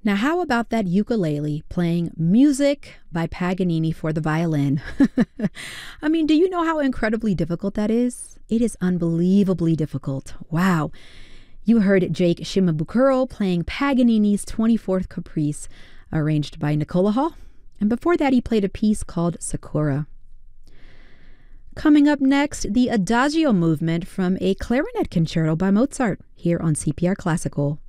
Now, how about that ukulele playing music by Paganini for the violin? I mean, do you know how incredibly difficult that is? It is unbelievably difficult. Wow. You heard Jake Shimabukuro playing Paganini's 24th Caprice, arranged by Nicola Hall. And before that, he played a piece called Sakura. Coming up next, the Adagio movement from a clarinet concerto by Mozart here on CPR Classical.